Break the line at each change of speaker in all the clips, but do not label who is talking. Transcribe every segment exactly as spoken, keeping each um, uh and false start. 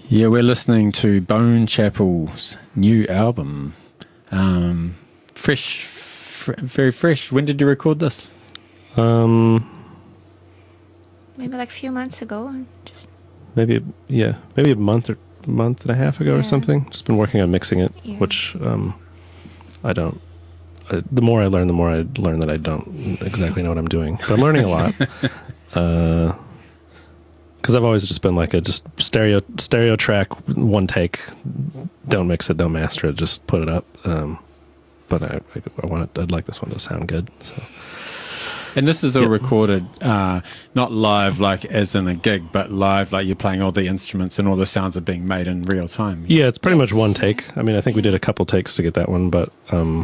Yeah, we're listening to Bone Chapel's new album. Um, fresh, fr- very fresh. When did you record this?
Um,
Maybe like a few months ago. Just
maybe yeah, maybe a month or month and a half ago
Yeah.
or something. Just been working on mixing it,
Yeah.
which um, I don't. I, the more I learn, the more I learn that I don't exactly know what I'm doing. But I'm learning a lot. uh, Because I've always just been like a just stereo stereo track, one take, don't mix it, don't master it, just put it up. Um, but I, I, I want it, I'd like this one to sound good. So.
And this is all
Yep.
recorded, uh, not live like as in a gig, but live like you're playing all the instruments and all the sounds are being made in real time.
Yeah, it's pretty
Yes.
much one take. I mean, I think we did a couple takes to get that one, but um,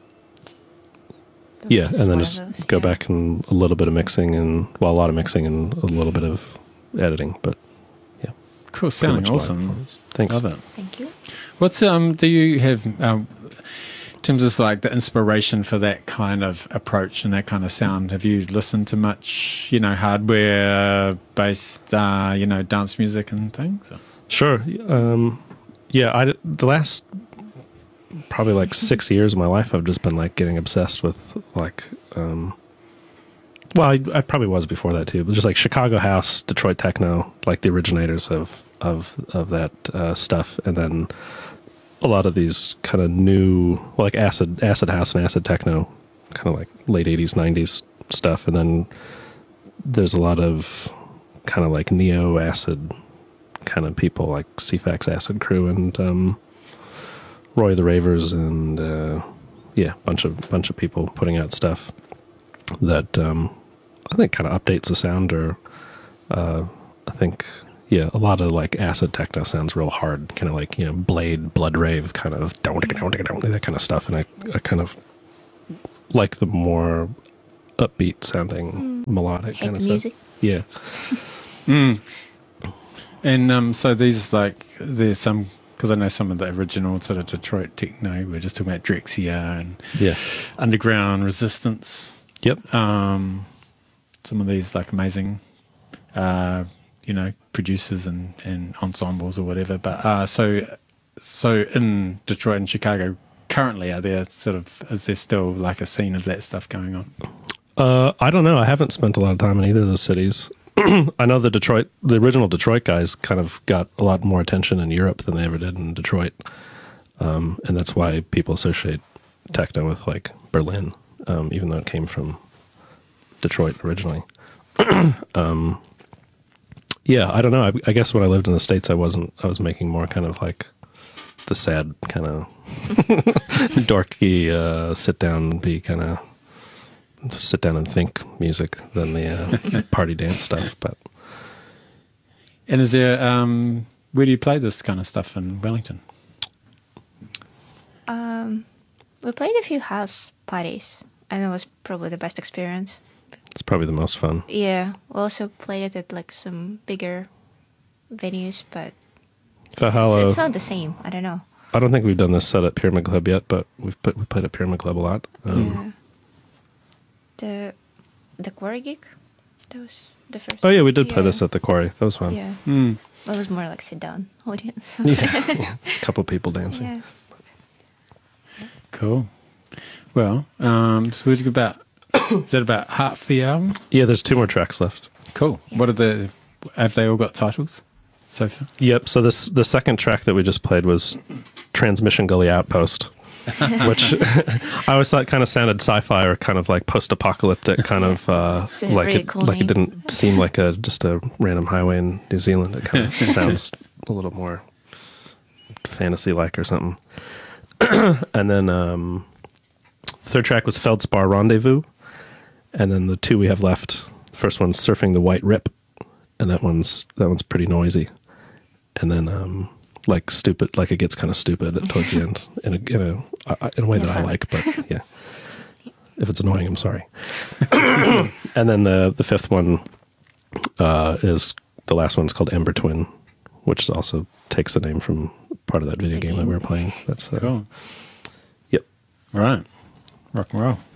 yeah,
just
and then
one of
just
those,
go
yeah.
back and a little bit of mixing and well, a lot of mixing and a little bit of editing. But yeah,
Cool,
pretty
sounding
much live
awesome.
performance. Thanks.
Love it.
Thank you.
What's um? Do you have um? In terms of like the inspiration for that kind of approach and that kind of sound, have you listened to much, you know, hardware based, uh, you know, dance music and things? Or?
Sure. Um, yeah, I the last probably like six years of my life, I've just been like getting obsessed with like, um, well, I, I probably was before that too, but just like Chicago house, Detroit techno, like the originators of of of that uh, stuff, and then a lot of these kind of new, well, like acid acid house and acid techno, kind of like late eighties, nineties stuff, and then there's a lot of kind of like neo acid kind of people like C FAX Acid Crew and um, Roy the Ravers and uh, yeah, bunch of bunch of people putting out stuff that um, I think kind of updates the sound, or uh, I think yeah, a lot of like acid techno sounds real hard, kind of like, you know, Blade, Blood Rave, kind of that kind of stuff, and I, I kind of like the more upbeat sounding melodic
Hate
kind of
the music.
stuff. Yeah.
Mm. And um, so these like there's some, because I know some of the original sort of Detroit techno. We're just talking about Drexia and
Yeah.
Underground Resistance.
Yep.
Um, some of these like amazing, uh, you know, producers and, and ensembles or whatever. But uh, so so in Detroit and Chicago currently, are there sort of is there still like a scene of that stuff going on?
Uh, I don't know. I haven't spent a lot of time in either of those cities. I know the Detroit, the original Detroit guys kind of got a lot more attention in Europe than they ever did in Detroit. Um, and that's why people associate techno with like Berlin, um, even though it came from Detroit originally. um, yeah, I don't know. I, I guess when I lived in the States, I wasn't, I was making more kind of like the sad kind of dorky, uh, sit down, be kind of, sit down and think music than the uh, party dance stuff. But
And is there um, where do you play this kind of stuff in Wellington?
Um, we played a few house parties, and it was probably the best experience.
it's probably the most fun.
Yeah, we also played it at like some bigger venues, but it's,
Valhalla,
it's not the same. I don't know.
I don't think we've done this set at Pyramid Club yet, but we've put, we played at Pyramid Club a lot. Um,
Yeah. The the quarry gig, that was the first.
Oh yeah, we did play
Yeah.
this at the Quarry. That was fun.
Yeah,
Mm.
it was more like sit down audience.
Yeah. A couple people dancing.
Yeah.
Cool. Well, um, so we've got about is that about half the album?
Yeah, there's two more tracks left.
Cool.
Yeah.
What are the? Have they all got titles so far?
Yep. So this the second track that we just played was Transmission Gully Outpost, which I always thought kind of sounded sci-fi or kind of like post-apocalyptic, kind of uh,
It's a
like
really
it
cool
like it
name.
didn't seem like a just a random highway in New Zealand. It kind of sounds a little more fantasy-like or something. And then um, third track was Feldspar Rendezvous, and then the two we have left. The first one's Surfing the White Rip, and that one's that one's pretty noisy. And then um, like stupid, like it gets kind of stupid towards the end in a in a uh, in a way
Yeah,
that I
fun.
like. But yeah, if it's annoying, I'm sorry. And then the the fifth one uh, is the last one's called Ember Twin, which also takes the name from part of that video
The
game that
game.
we were playing. That's uh,
Cool.
Yep.
Right. Rock and roll.